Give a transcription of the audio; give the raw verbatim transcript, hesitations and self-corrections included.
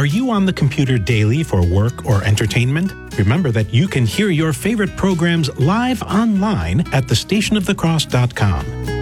Are you on the computer daily for work or entertainment? Remember that you can hear your favorite programs live online at the station of the cross dot com.